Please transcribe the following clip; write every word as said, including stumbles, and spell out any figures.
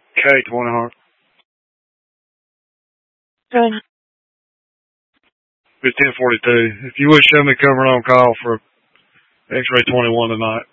K twenty Heart. Good. It's ten forty-two. If you would show me covering on call for X-ray twenty-one tonight.